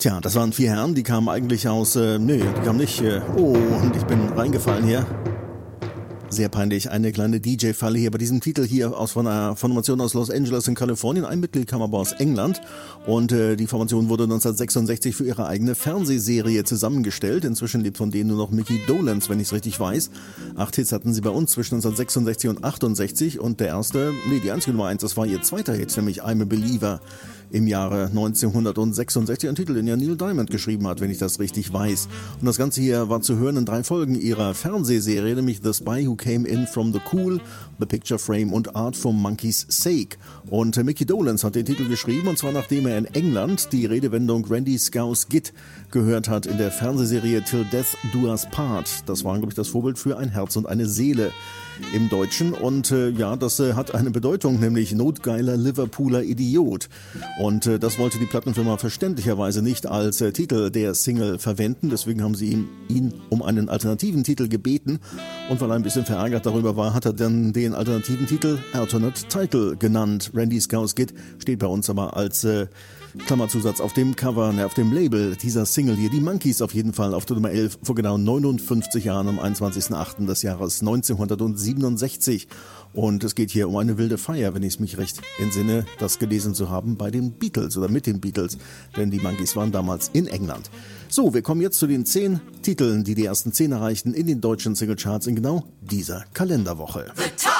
Tja, das waren 4 Herren, die kamen eigentlich aus, die kamen nicht, und ich bin reingefallen hier. Sehr peinlich, eine kleine DJ-Falle hier bei diesem Titel hier von einer Formation aus Los Angeles in Kalifornien. Ein Mitglied kam aber aus England und die Formation wurde 1966 für ihre eigene Fernsehserie zusammengestellt. Inzwischen lebt von denen nur noch Mickey Dolenz, wenn ich es richtig weiß. 8 Hits hatten sie bei uns zwischen 1966 und 68 und die einzige Nummer 1, das war ihr zweiter Hit, nämlich I'm a Believer im Jahre 1966, ein Titel, den ja Neil Diamond geschrieben hat, wenn ich das richtig weiß. Und das Ganze hier war zu hören in 3 Folgen ihrer Fernsehserie, nämlich The Spy Who Came In From The Cool, The Picture Frame und Art for Monkey's Sake. Und Mickey Dolenz hat den Titel geschrieben, und zwar nachdem er in England die Redewendung Randy Scouse Git gehört hat in der Fernsehserie Till Death Do Us Part. Das war, glaube ich, das Vorbild für Ein Herz und eine Seele im Deutschen. Und das hat eine Bedeutung, nämlich notgeiler Liverpooler Idiot. Und das wollte die Plattenfirma verständlicherweise nicht als Titel der Single verwenden. Deswegen haben sie ihn um einen alternativen Titel gebeten. Und weil er ein bisschen verärgert darüber war, hat er dann den alternativen Titel Alternate Title genannt. Randy Scouse Git steht bei uns aber als Klammerzusatz auf dem Cover, auf dem Label dieser Single hier. Die Monkees auf jeden Fall auf der Nummer 11 vor genau 59 Jahren am 21.08. des Jahres 1967. Und es geht hier um eine wilde Feier, wenn ich es mich recht entsinne, das gelesen zu haben bei den Beatles oder mit den Beatles, denn die Monkees waren damals in England. So, wir kommen jetzt zu den 10 Titeln, die ersten 10 erreichten in den deutschen Singlecharts in genau dieser Kalenderwoche.